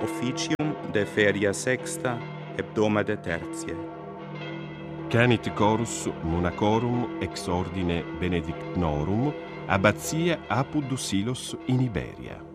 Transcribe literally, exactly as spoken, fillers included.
officium de feria sexta hebdomade tertiae. Canit chorus monacorum ex ordine benedictinorum abbatia Apud Silos in Iberia.